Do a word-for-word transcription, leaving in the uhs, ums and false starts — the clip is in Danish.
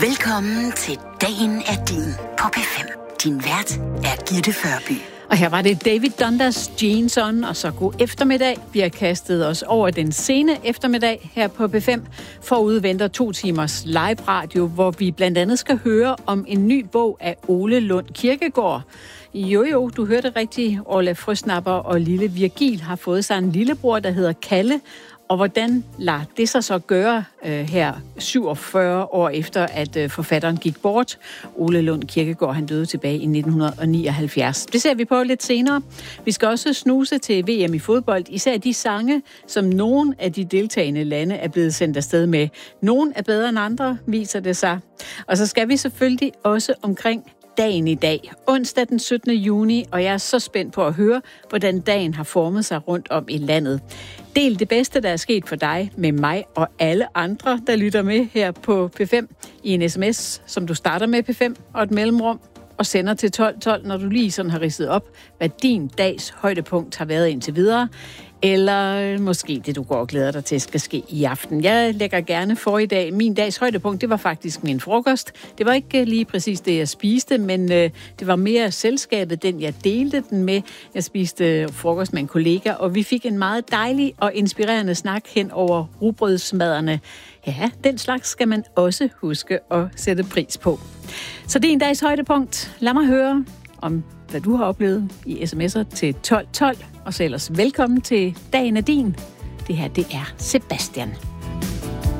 Velkommen til Dagen er din på P fem. Din vært er Gitte Førby. Og her var det David Dundas Jeans On, og så god eftermiddag. Vi har kastet os over den sene eftermiddag her på P fem. Forud venter to timers live radio, hvor vi blandt andet skal høre om en ny bog af Ole Lund Kirkegaard. Jo jo, du hørte rigtigt. Orla Frøsnapper og lille Virgil har fået sig en lillebror, der hedder Kalle. Og hvordan lader det sig så gøre øh, her syvogfyrre år efter, at øh, forfatteren gik bort? Ole Lund Kirkegaard, han døde tilbage i nitten nioghalvfjerds. Det ser vi på lidt senere. Vi skal også snuse til V M i fodbold, især de sange, som nogle af de deltagende lande er blevet sendt afsted med. Nogle er bedre end andre, viser det sig. Og så skal vi selvfølgelig også omkring dagen i dag, onsdag den syttende juni, og jeg er så spændt på at høre, hvordan dagen har formet sig rundt om i landet. Del det bedste, der er sket for dig med mig og alle andre, der lytter med her på P fem i en sms, som du starter med P fem og et mellemrum og sender til tolv tolv, når du lige sådan har ridset op, hvad din dags højdepunkt har været indtil videre, eller måske det, du går og glæder dig til, skal ske i aften. Jeg lægger gerne for i dag. Min dags højdepunkt, det var faktisk min frokost. Det var ikke lige præcis det, jeg spiste, men øh, det var mere selskabet, den jeg delte den med. Jeg spiste frokost med en kollega, og vi fik en meget dejlig og inspirerende snak hen over rugbrødsmaderne. Ja, den slags skal man også huske at sætte pris på. Så det er en dags højdepunkt. Lad mig høre om, hvad du har oplevet i sms'er til tolv tolv. Og så ellers velkommen til Dagen er din. Det her, det er Sebastian.